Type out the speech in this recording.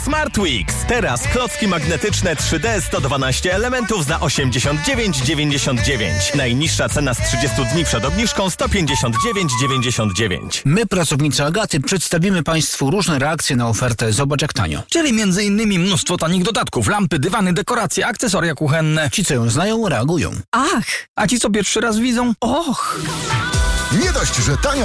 Smart Weeks. Teraz klocki magnetyczne 3D 112 elementów za 89,99. Najniższa cena z 30 dni przed obniżką 159,99. My, pracownicy Agaty, przedstawimy Państwu różne reakcje na ofertę Zobacz jak tanio. Czyli m.in. mnóstwo tanich dodatków, lampy, dywany, dekoracje, akcesoria kuchenne. Ci, co ją znają, reagują. Ach! A ci, co pierwszy raz widzą? Och! Nie dość, że tanio